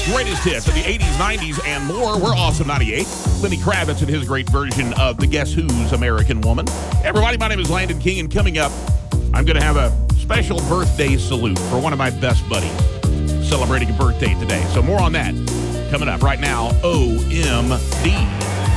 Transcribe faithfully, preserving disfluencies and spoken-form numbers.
greatest hits of the eighties, nineties, and more. We're Awesome ninety-eight. Lenny Kravitz and his great version of the Guess Who's American Woman. Hey, everybody, my name is Landon King, and coming up, I'm going to have a special birthday salute for one of my best buddies celebrating a birthday today. So more on that coming up right now. O M D.